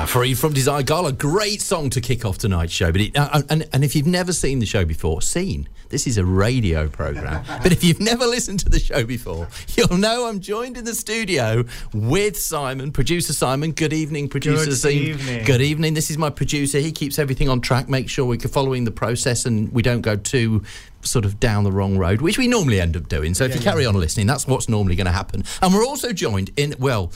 Free from Desire Gala, great song to kick off tonight's show. But and if you've never seen the show before, this is a radio programme. But if you've never listened to the show before, you'll know I'm joined in the studio with Simon, producer Simon. Good evening, producer Simon. Good evening. Good evening. This is my producer. He keeps everything on track, makes sure we're following the process and we don't go too sort of down the wrong road, which we normally end up doing. So if you carry on listening, that's what's normally going to happen. And we're also joined in,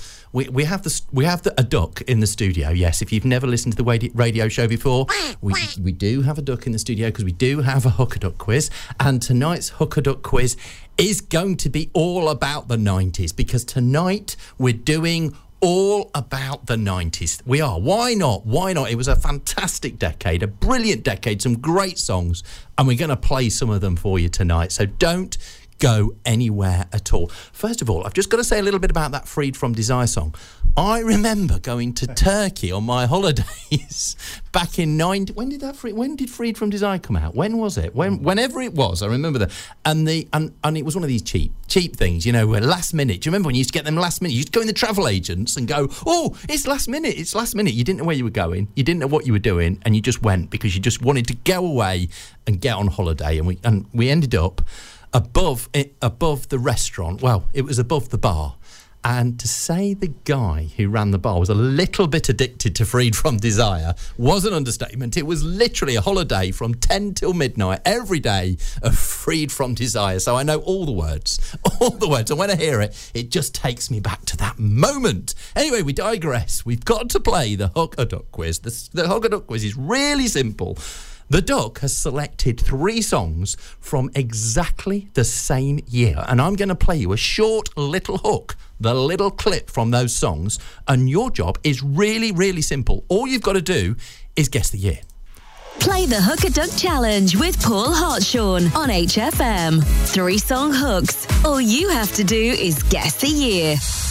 we have a duck in the studio. Yes, if you've never listened to the radio show before, we do have a duck in the studio because we do have a Hooker Duck quiz. And tonight's Hooker Duck quiz is going to be all about the 90s, because tonight we're doing all about the 90s. We are. Why not? Why not? It was a fantastic decade, a brilliant decade, some great songs, and we're going to play some of them for you tonight. So don't go anywhere at all. First of all, I've just got to say a little bit about that Freed from Desire song. I remember going to Turkey on my holidays back in when did Freed from Desire come out? When was it? Whenever it was, I remember that. And it was one of these cheap things, where last minute. Do you remember when you used to get them last minute? You used to go in the travel agents and go, "Oh, it's last minute. It's last minute." You didn't know where you were going. You didn't know what you were doing, and you just went because you just wanted to go away and get on holiday. And we ended up above the restaurant. Well, it was above the bar. And to say the guy who ran the bar was a little bit addicted to Freed from Desire was an understatement. It was literally a holiday from 10 till midnight every day of Freed from Desire. So I know all the words. And when I hear it, it just takes me back to that moment. Anyway, we digress. We've got to play the Hooker Duck quiz. The Hooker Duck quiz is really simple. The Duck has selected 3 songs from exactly the same year, and I'm going to play you a short little hook, the little clip from those songs, and your job is really, really simple. All you've got to do is guess the year. Play the Hooker Duck Challenge with Paul Hartshorn on HFM. 3-song hooks. All you have to do is guess the year.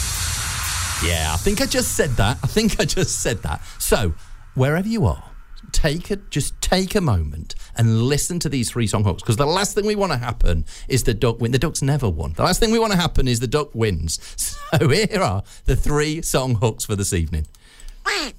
Yeah, I think I just said that. So, wherever you are, just take a moment and listen to these 3-song hooks, because the last thing we want to happen is the Duck win. The Duck's never won. The last thing we want to happen is the Duck wins. So here are the 3-song hooks for this evening.